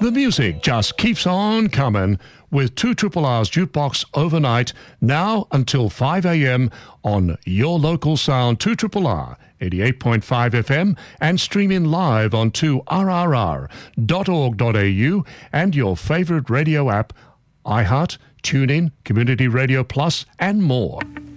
The music just keeps on coming with 2RRR's Jukebox Overnight, now until 5 a.m. on your local sound 2RRR 88.5 FM and streaming live on 2rrr.org.au and your favourite radio app, iHeart, TuneIn, Community Radio Plus and more.